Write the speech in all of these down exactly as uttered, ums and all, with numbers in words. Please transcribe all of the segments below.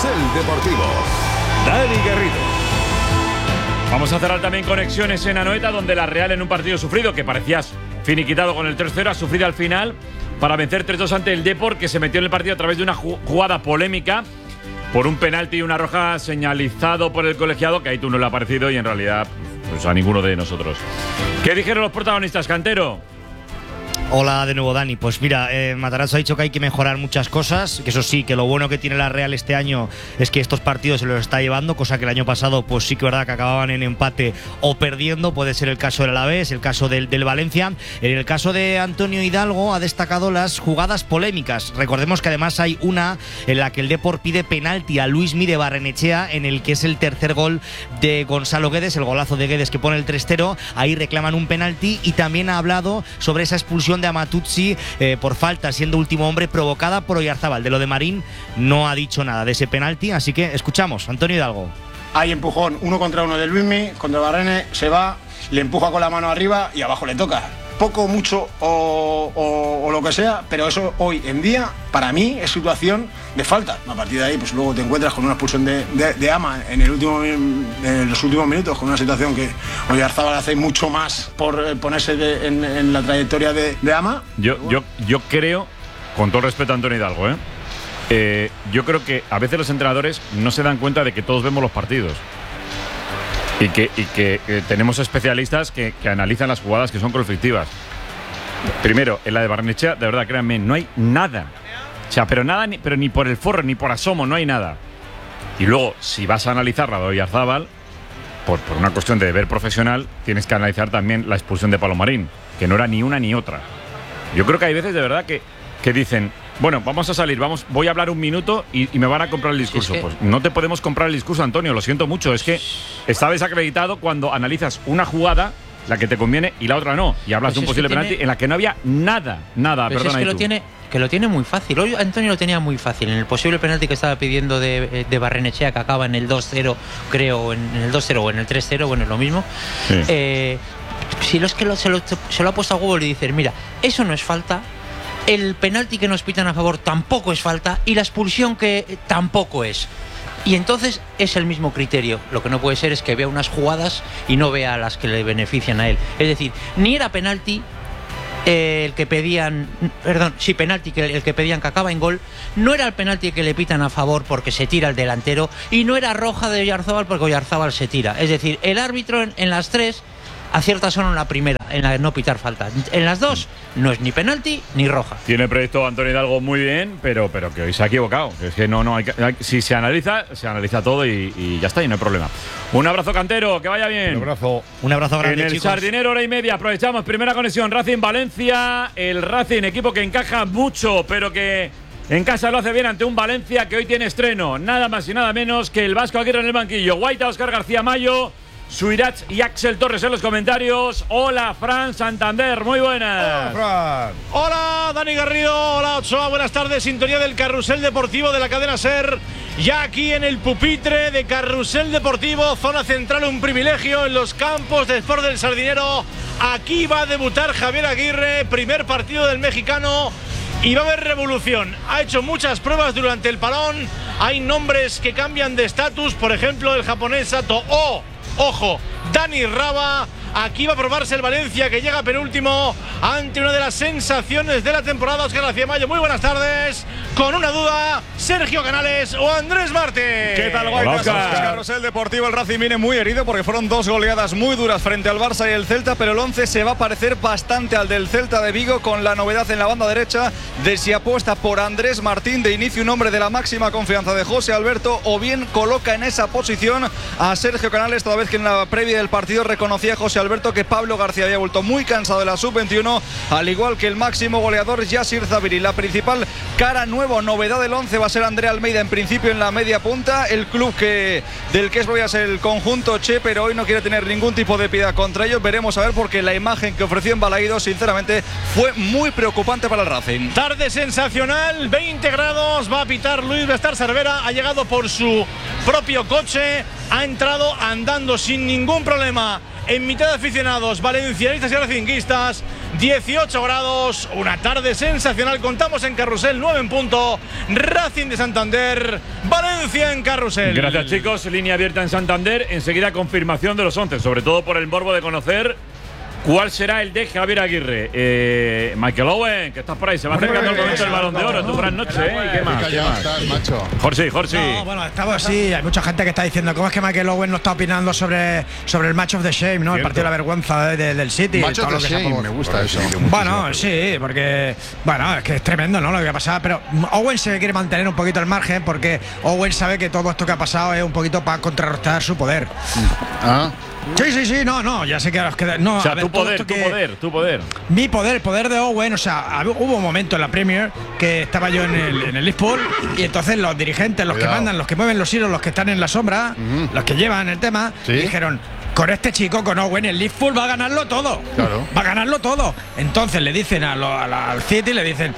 Carrusel Deportivo. Dani Garrido. Vamos a cerrar también conexiones en Anoeta, donde la Real, en un partido sufrido que parecía finiquitado con el tres cero, ha sufrido al final para vencer tres dos ante el Depor, que se metió en el partido a través de una jugada polémica por un penalti y una roja señalizado por el colegiado, que ahí tú no le ha parecido y en realidad pues a ninguno de nosotros. ¿Qué dijeron los protagonistas, Cantero? Hola de nuevo, Dani. Pues mira, eh, Matarazzo ha dicho que hay que mejorar muchas cosas, que eso sí, que lo bueno que tiene la Real este año es que estos partidos se los está llevando, cosa que el año pasado pues sí que verdad que acababan en empate o perdiendo. Puede ser el caso del Alavés, el caso del, del Valencia. En el caso de Antonio Hidalgo ha destacado las jugadas polémicas. Recordemos que además hay una en la que el Depor pide penalti a Luismi de Barrenechea, en el que es el tercer gol de Gonzalo Guedes, el golazo de Guedes que pone el tres cero. Ahí reclaman un penalti, y también ha hablado sobre esa expulsión de Amatuzzi eh, por falta, siendo último hombre, provocada por Oyarzábal. De lo de Marín no ha dicho nada de ese penalti, así que escuchamos. Antonio Hidalgo. Hay empujón uno contra uno de Luismi, contra Barrene, se va, le empuja con la mano arriba y abajo le toca. Poco, mucho o, o, o lo que sea, pero eso hoy en día para mí es situación de falta. A partir de ahí pues luego te encuentras con una expulsión de, de, de Ama en, el último, en los últimos minutos, con una situación que Oyarzábal hace mucho más por ponerse de, en, en la trayectoria de, de Ama. Yo, yo, yo creo, con todo el respeto a Antonio Hidalgo, ¿eh? Eh, yo creo que a veces los entrenadores no se dan cuenta de que todos vemos los partidos. Y que, y que eh, tenemos especialistas que, que analizan las jugadas que son conflictivas. Primero, en la de Barrenechea, de verdad, créanme, no hay nada. O sea, pero nada, ni, pero ni por el forro, ni por asomo, no hay nada. Y luego, si vas a analizar la de Oyarzábal, por, por una cuestión de deber profesional, tienes que analizar también la expulsión de Palomarín, que no era ni una ni otra. Yo creo que hay veces, de verdad, que, que dicen, bueno, vamos a salir, vamos, voy a hablar un minuto y, y me van a comprar el discurso. Sí, es que... Pues no te podemos comprar el discurso, Antonio, lo siento mucho. Es que está desacreditado cuando analizas una jugada, la que te conviene, y la otra no. Y hablas pues de un posible penalti tiene... en la que no había nada, nada, pues perdona. Es que, lo tiene, que lo tiene muy fácil. Hoy Antonio lo tenía muy fácil. En el posible penalti que estaba pidiendo de, de Barrenechea, que acaba en el dos cero, creo, en, en el dos cero o en el tres cero, bueno, es lo mismo. Sí. Eh, si lo es que lo, se, lo, se lo ha puesto a Google y dices, mira, eso no es falta. El penalti que nos pitan a favor tampoco es falta, y la expulsión que tampoco es. Y entonces es el mismo criterio. Lo que no puede ser es que vea unas jugadas y no vea las que le benefician a él. Es decir, ni era penalti eh, el que pedían, perdón, sí, penalti que el que pedían que acaba en gol, no era el penalti que le pitan a favor porque se tira el delantero, y no era roja de Oyarzábal porque Oyarzábal se tira. Es decir, el árbitro en, en las tres acierta solo en la primera, en la de no pitar falta. En las dos no es ni penalti ni roja. Tiene proyecto Antonio Hidalgo muy bien, pero, pero que hoy se ha equivocado. Es que no, no hay, hay si se analiza, se analiza todo y, y ya está, y no hay problema. Un abrazo, Cantero, que vaya bien. Un abrazo, un abrazo grande, en el chicos. Sardinero, hora y media, aprovechamos, primera conexión, Racing Valencia. El Racing, equipo que encaja mucho, pero que en casa lo hace bien ante un Valencia que hoy tiene estreno. Nada más y nada menos que el Vasco Aguirre en el banquillo. Guaita, Óscar García Mayo, Suirach y Axel Torres en los comentarios. Hola, Fran Santander, muy buenas. Hola, Fran. Hola, Dani Garrido. Hola, Ochoa, buenas tardes. Sintonía del Carrusel Deportivo de la cadena SER. Ya aquí en el pupitre de Carrusel Deportivo, zona central, un privilegio en los campos de Sport del Sardinero. Aquí va a debutar Javier Aguirre, primer partido del mexicano. Y va a haber revolución. Ha hecho muchas pruebas durante el parón. Hay nombres que cambian de estatus, por ejemplo, el japonés Sato O. Ojo, Dani Raba. Aquí va a probarse el Valencia, que llega penúltimo ante una de las sensaciones de la temporada. Óscar García Mayo, muy buenas tardes. Con una duda, Sergio Canales o Andrés Martín. ¿Qué tal, Guaytas? Carrusel Deportivo. El Racing viene muy herido porque fueron dos goleadas muy duras frente al Barça y el Celta, pero el once se va a parecer bastante al del Celta de Vigo, con la novedad en la banda derecha de si apuesta por Andrés Martín de inicio, un hombre de la máxima confianza de José Alberto, o bien coloca en esa posición a Sergio Canales, toda vez que en la previa del partido reconocía a José Alberto Alberto que Pablo García había vuelto muy cansado de la sub veintiuno, al igual que el máximo goleador Yasir Zabiri. La principal cara nueva, novedad del once, va a ser André Almeida en principio en la media punta, el club que del que es voy a ser el conjunto Che, pero hoy no quiere tener ningún tipo de piedad contra ellos. Veremos a ver, porque la imagen que ofreció en Balaídos sinceramente fue muy preocupante para el Racing. Tarde sensacional, veinte grados, va a pitar Luis Bestar Cervera, ha llegado por su propio coche, ha entrado andando sin ningún problema en mitad de aficionados valencianistas y racinguistas dieciocho grados, una tarde sensacional. Contamos en Carrusel, nueve en punto. Racing de Santander, Valencia en Carrusel. Gracias, chicos. Línea abierta en Santander. Enseguida confirmación de los once, sobre todo por el morbo de conocer cuál será el de Javier Aguirre. Eh, Michael Owen, que estás por ahí, se va acercando el momento del Balón de Oro. Tú, buenas noches, ¿eh? ¿Y qué más? ¿Qué más? Estás, macho. Jorge, Jorge. No, bueno, estamos así. Hay mucha gente que está diciendo cómo es que Michael Owen no está opinando sobre, sobre el Match of the Shame, ¿no? Cierto. El partido de la vergüenza de, de, del City. Match of the Shame, me gusta eso. Bueno, sí, porque bueno, es que es tremendo, ¿no? Lo que ha pasado. Pero Owen se quiere mantener un poquito al margen porque Owen sabe que todo esto que ha pasado es un poquito para contrarrestar su poder. Ah. Sí, sí, sí, no, no, ya sé que a los que no, o sea, a ver, tu poder, tu que, poder, tu poder. Mi poder, el poder de Owen, o sea, hubo un momento en la Premier que estaba yo en el, en el Liverpool y entonces los dirigentes, los Cuidado. que mandan, los que mueven los hilos, los que están en la sombra, uh-huh. los que llevan el tema, ¿Sí? dijeron, con este chico, con Owen, el Liverpool va a ganarlo todo. Claro. Va a ganarlo todo. Entonces le dicen a lo, a la, al City, le dicen,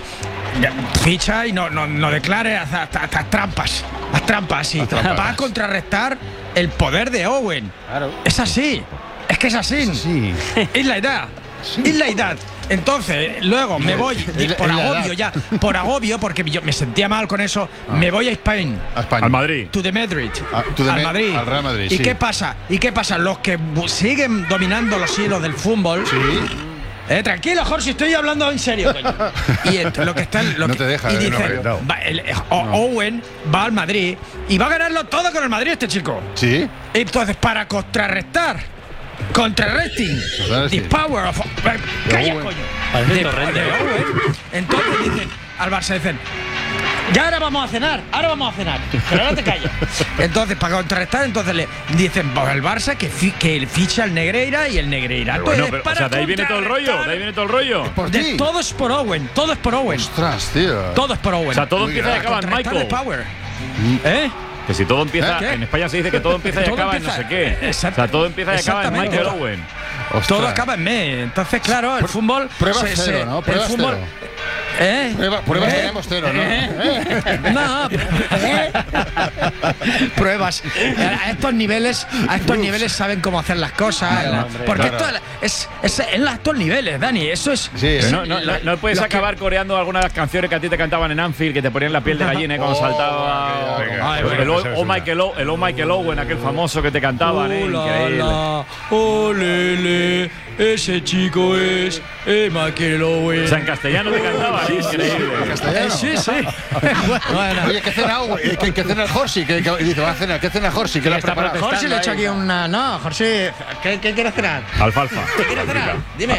ficha y no, no, no declare hasta, hasta, hasta trampas. Haz trampas, sí. Va a contrarrestar el poder de Owen. Claro. Es así. Es que es así. Es, así. es la edad. Sí. Es la edad. Entonces, luego me voy es, por es agobio ya, por agobio, porque yo me sentía mal con eso, ah. me voy a Spain. A España. Al Madrid. To the Madrid. A, to the al Madrid. Al Real Madrid. ¿Y sí. qué pasa? ¿Y qué pasa? Los que siguen dominando los hilos del fútbol. Sí. Eh, tranquilo, Jorge, estoy hablando en serio, coño. Y el, lo que está, lo no que, te deja, y eh, dice, no, va, el, o, no. Owen va al Madrid y va a ganarlo todo con el Madrid este chico. Sí. Entonces, para contrarrestar, contrarresting, the sí. power of calla, coño. De, de Owen. Entonces dicen al Barça dicen, ya ahora vamos a cenar, ahora vamos a cenar, pero ahora te callas. Entonces, para contrarrestar, entonces le dicen pues, al Barça que, fi, que ficha el Negreira y el Negreira. Bueno, pero, o sea, de ahí viene todo el rollo, de ahí viene todo el rollo. De, todo es por Owen, todo es por Owen. Ostras, tío. Todo es por Owen. O sea, todo Muy empieza y acaba en Michael. Power. ¿Eh? Que si todo empieza, ¿Eh? en España se dice que todo empieza y todo acaba empieza, en no sé qué. O sea, todo empieza y acaba en Michael Owen. Ostras. Todo acaba en me. Entonces, claro, el fútbol. Prueba se, cero, se, ¿no? Prueba el fútbol. Cero. ¿Eh? Prueba, pruebas ¿Eh? tenemos cero, ¿no? ¿Eh? No, ¿eh? Pruebas. A estos niveles, a estos Uf. niveles saben cómo hacer las cosas. No, hombre, porque claro. esto es, es en los estos niveles, Dani. Eso es. Sí, es no, no, no, no puedes acabar que, coreando algunas de las canciones que a ti te cantaban en Anfield, que te ponían la piel de gallina ¿eh? cuando oh, saltaba. Venga, venga, el, o, o Michael o, el O Michael Owen, aquel famoso que te cantaban, ¿eh? Increíble. Oh, lele, ese chico es eh, Michael Owen. O sea, en castellano te cantaba, ¿eh? Increíble. ¿En castellano? Sí, sí. Bueno. Oye, ¿qué cena Owen? ¿Qué, qué cena Jorge? ¿Qué, qué, dice, va a cenar? ¿Qué cena Jorge? ¿Qué le ha preparado? Jorge le he hecho aquí una. No, Jorge, ¿qué, qué quieres cenar? Alfalfa. ¿Qué quieres cenar? Dime.